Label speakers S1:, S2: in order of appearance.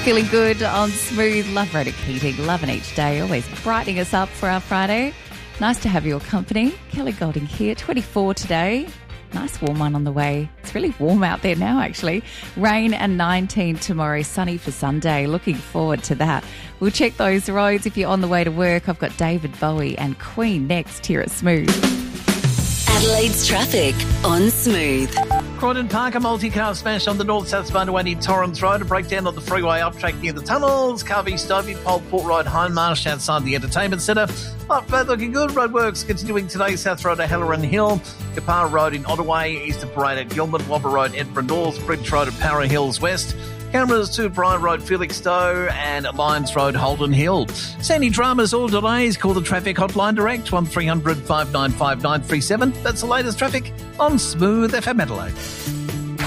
S1: feeling good on Smooth. Love Rhoda Keating, loving each day, always brightening us up for our Friday. Nice to have your company. Kelly Golding here, 24 today. Nice warm one on the way. It's really warm out there now, actually. Rain and 19 tomorrow, sunny for Sunday. Looking forward to that. We'll check those roads if you're on the way to work. I've got David Bowie and Queen next here at Smooth.
S2: Adelaide's traffic on Smooth.
S3: Croydon Park, a multi-car smash on the north-south Sparta near Torrens Road, a breakdown on the freeway up track near the tunnels, Carvey, Stovey, Pole Port Road, Hindmarsh outside the entertainment centre. Both looking good. Roadworks continuing today, South Road to Halloran Hill, Kapara Road in Ottaway, east of Parade at Gilman, Wobber Road, Edinburgh North, Bridge Road at Para Hills West, cameras to Brian Road, Felixstowe, and Lyons Road, Holden Hill. Sandy dramas, all delays. Call the traffic hotline direct, 1300 595 937. That's the latest traffic on Smooth FM Adelaide.